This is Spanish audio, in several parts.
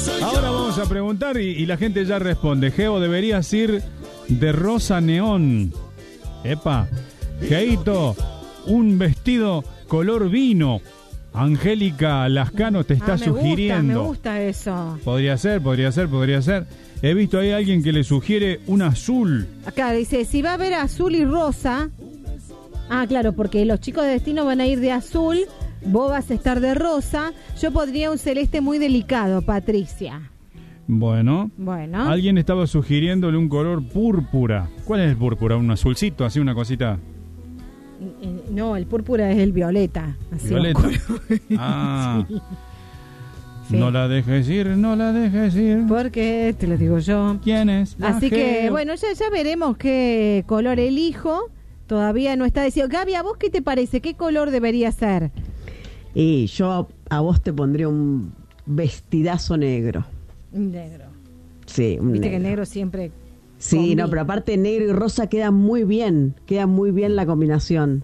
Ahora vamos a preguntar y la gente ya responde. Geo, deberías ir de rosa neón. Epa. Geito, un vestido color vino. Angélica Lascano te está sugiriendo. Me gusta eso. Podría ser. He visto ahí a alguien que le sugiere un azul. Acá dice, si va a haber azul y rosa. Ah, claro, porque los chicos de destino van a ir de azul, vos vas a estar de rosa. Yo podría un celeste muy delicado, Patricia. Bueno. Alguien estaba sugiriéndole un color púrpura. ¿Cuál es el púrpura? ¿Un azulcito? Así una cosita. No, el púrpura es el violeta. Así violeta. Ah. Sí. Sí. No la dejes ir. Porque, te lo digo yo. ¿Quién es? Así que, bueno, ya veremos qué color elijo. Todavía no está decidido. Gaby, ¿a vos qué te parece? ¿Qué color debería ser? Y yo a vos te pondría un vestidazo negro. Negro. Sí, un Viste negro. Que el negro siempre... Sí, combina. No, pero aparte negro y rosa queda muy bien la combinación.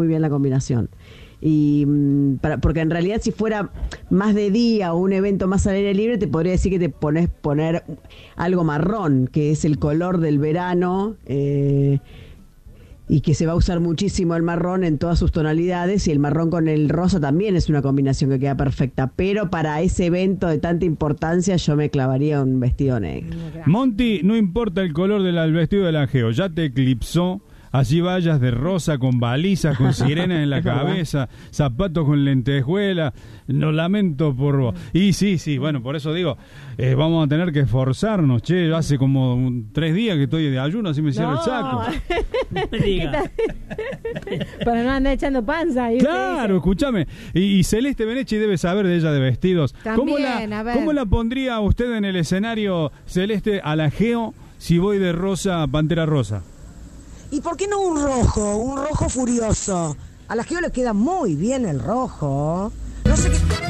Y porque en realidad si fuera más de día o un evento más al aire libre, te podría decir que te poner algo marrón, que es el color del verano, y que se va a usar muchísimo el marrón en todas sus tonalidades, y el marrón con el rosa también es una combinación que queda perfecta, pero para ese evento de tanta importancia yo me clavaría un vestido negro. Monty, no importa el color del vestido del Ageo, ya te eclipsó. Allí vayas de rosa, con balizas, con sirenas en la cabeza, zapatos con lentejuela. Lo lamento por vos. Y sí, bueno, por eso digo, vamos a tener que esforzarnos, che. Hace como 3 días que estoy de ayuno, así me cierro el saco. Para no andar echando panza. Claro, escúchame. Y Celeste Benechi debe saber de ella de vestidos. También, ¿Cómo la pondría usted en el escenario, Celeste, a la Geo, si voy de rosa, pantera rosa? ¿Y por qué no un rojo furioso? A la Geo le queda muy bien el rojo. No sé qué...